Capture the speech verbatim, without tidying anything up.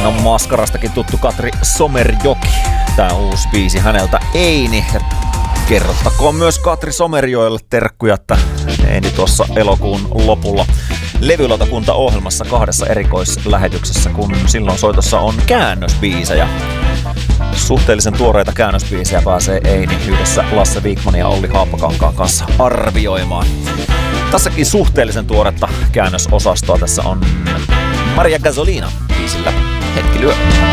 Hän on Maskarastakin tuttu Katri Somerjoki. Tää uusi biisi häneltä Eini. Ja kerrottakoon myös Katri Somerjoelle terkkuja, että Eini tuossa elokuun lopulla levylautakunta-ohjelmassa kahdessa erikoislähetyksessä, kun silloin soitossa on käännösbiisejä. Suhteellisen tuoreita käännösbiisejä pääsee Eini yhdessä Lasse Wikmanin ja Olli Haappakankaan kanssa arvioimaan. Tässäkin suhteellisen tuoretta käännösosastoa. Tässä on Maria Gasolina biisillä Hetki lyö.